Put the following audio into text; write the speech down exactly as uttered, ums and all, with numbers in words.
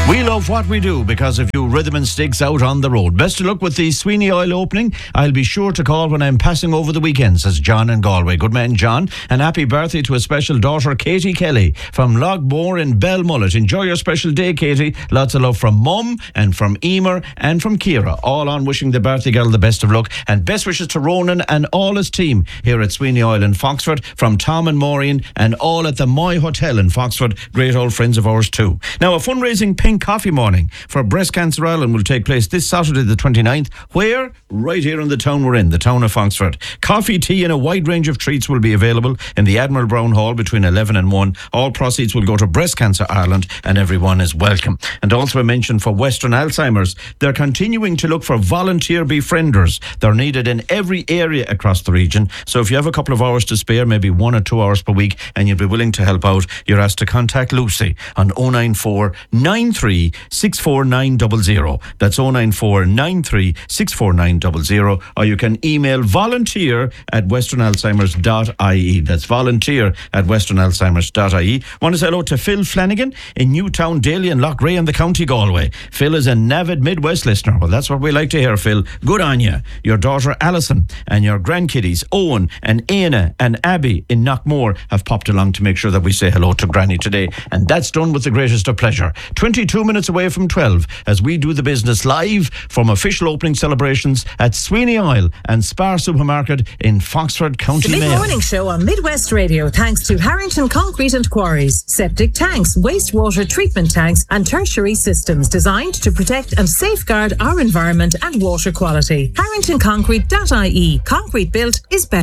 We love what we do because of you rhythm and sticks out on the road. Best of luck with the Sweeney Oil opening. I'll be sure to call when I'm passing over the weekend, says John in Galway. Good man, John. And happy birthday to a special daughter, Katie Kelly, from Logbore in Belmullet. Enjoy your special day, Katie. Lots of love from Mum and from Emer and from Ciara. All on wishing the birthday girl the best of luck. And best wishes to Ronan and all his team here at Sweeney Oil in Foxford, from Tom and Maureen and all at the Moy Hotel in Foxford. Great old friends of ours too. Now, a fundraising pink coffee morning for Breast Cancer Ireland will take place this Saturday the twenty-ninth. Where? Right here in the town we're in, the town of Foxford. Coffee, tea and a wide range of treats will be available in the Admiral Brown Hall between eleven and one. All proceeds will go to Breast Cancer Ireland and everyone is welcome. And also a mention for Western Alzheimer's. They're continuing to look for volunteer befrienders. They're needed in every area across the region. So if you have a couple of hours to spare, maybe one or two hours per week, and you'll be willing to help out, you're asked to contact Lucy on oh nine four nine three six four nine zero zero. That's oh nine four nine three six four nine zero zero. Or you can email volunteer at western alzheimers dot I E. That's volunteer at western alzheimers dot I E. Want to say hello to Phil Flanagan in Newtown, Daly and Loughrea in the County Galway. Phil is an avid Midwest listener. Well, that's what we like to hear, Phil. Good on you. Your daughter Alison and your grandkiddies Owen and Aina and Abby in Knockmore have popped along to make sure that we say hello to Granny today. And that's done with the greatest of pleasure. twenty-two minutes away from twelve as we do the business live from official opening celebrations at Sweeney Oil and Spar Supermarket in Foxford, County Mayo. The Mid-Morning Show on Midwest Radio, thanks to Harrington Concrete and Quarries. Septic tanks, wastewater treatment tanks and tertiary systems designed to protect and safeguard our environment and water quality. harrington concrete dot I E. Concrete built is better.